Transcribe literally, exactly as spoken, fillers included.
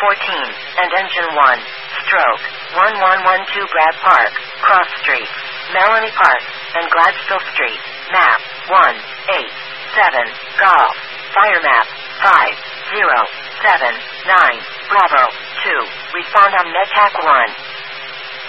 fourteen, and engine one. Stroke, one one one two Brad Park, Cross Street, Melanie Park, and Gladstone Street. Map, one eight seven, Golf. Fire map, five zero seven nine, Bravo, two. Respond on MedTac one.